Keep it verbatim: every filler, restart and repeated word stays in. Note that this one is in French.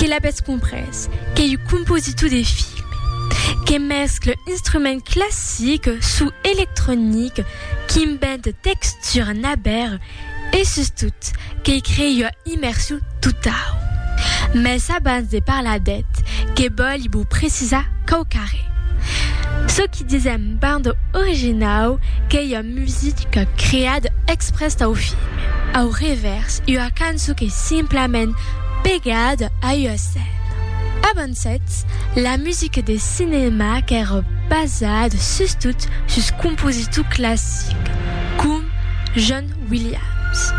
che la bête compresse, che il compositu des films, che mescle instruments classiques sous électronique, qui invente texture naber, et surtout, che crée une immersion totale. Mais ça bande de par la dette, que bol il vous précisa qu'au carré. Ce qui disait une bande originale, qu'il y a une musique créée express au film. Au reverse, il y a une canson qui est simplement pegade à une scène. Avant ça, la musique de cinéma qui est basée surtout sur compositions classiques, comme John Williams.